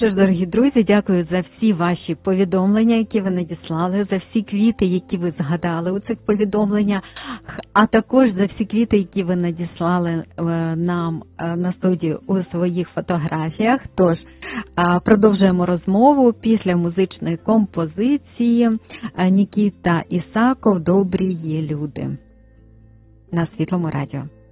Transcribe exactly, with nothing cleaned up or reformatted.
що ж, дорогі друзі, дякую за всі ваші повідомлення, які ви надіслали, за всі квіти, які ви згадали у цих повідомленнях, а також за всі квіти, які ви надіслали нам на студію у своїх фотографіях. Тож, продовжуємо розмову після музичної композиції Нікіта Ісаков «Добрі є люди» на Світлому радіо.